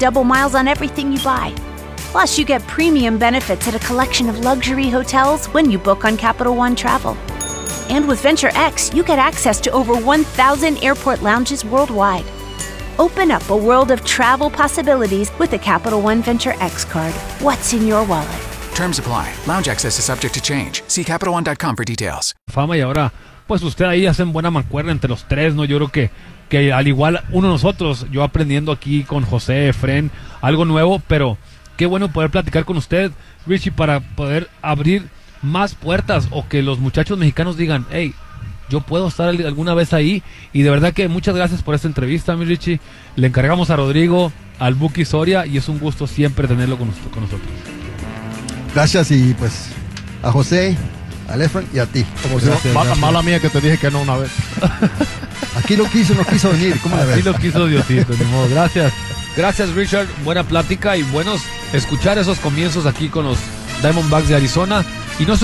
double miles on everything you buy. Plus, you get premium benefits at a collection of luxury hotels when you book on Capital One Travel. And with Venture X, you get access to over 1,000 airport lounges worldwide. Open up a world of travel possibilities with the Capital One Venture X card. What's in your wallet? Terms apply. Lounge access is subject to change. See CapitalOne.com for details. Fama, y ahora, pues usted ahí hacen buena mancuerna entre los tres, ¿no? Yo creo que al igual uno de nosotros, yo aprendiendo aquí con José, Efren, algo nuevo, pero qué bueno poder platicar con usted, Richie, para poder abrir más puertas o que los muchachos mexicanos digan, hey, yo puedo estar alguna vez ahí. Y de verdad que muchas gracias por esta entrevista, mi Richie. Le encargamos a Rodrigo, al Buki Soria, y es un gusto siempre tenerlo con nosotros. Gracias, y pues a José, a Efren y a ti. Como gracias. Mala mía que te dije que no una vez. Aquí no quiso venir. ¿Cómo le ves? Aquí lo quiso Diosito, ni modo. Gracias, Richard. Buena plática y buenos escuchar esos comienzos aquí con los Diamondbacks de Arizona. Y no se